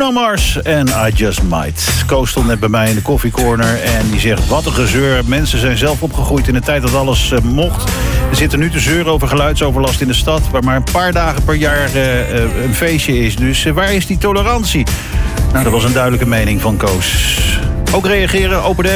Bruno Mars en I Just Might. Koos stond net bij mij in de koffiecorner en die zegt... wat een gezeur, mensen zijn zelf opgegroeid in een tijd dat alles mocht. We zitten nu te zeuren over geluidsoverlast in de stad... waar maar een paar dagen per jaar een feestje is. Dus waar is die tolerantie? Nou, dat was een duidelijke mening van Koos. Ook reageren, open de app.